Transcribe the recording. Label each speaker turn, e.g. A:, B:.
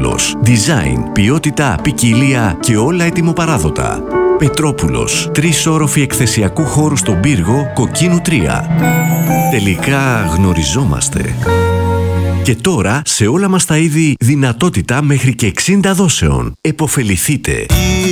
A: Πετρόπουλος. Design, ποιότητα, ποικιλία και όλα ετοιμοπαράδοτα. Πετρόπουλος. 3 όροφοι εκθεσιακού χώρου στον πύργο Κοκκίνου 3. Τελικά γνωριζόμαστε. Και τώρα σε όλα μας τα είδη δυνατότητα μέχρι και 60 δόσεων. Εποφεληθείτε.